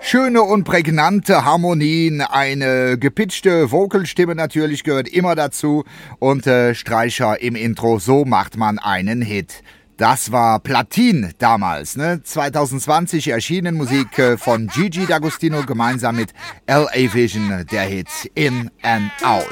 Schöne und prägnante Harmonien, eine gepitchte Vocalstimme natürlich gehört immer dazu und Streicher im Intro, so macht man einen Hit. Das war Platin damals, ne? 2020 erschienen Musik von Gigi D'Agostino gemeinsam mit L.A. Vision, der Hit In and Out.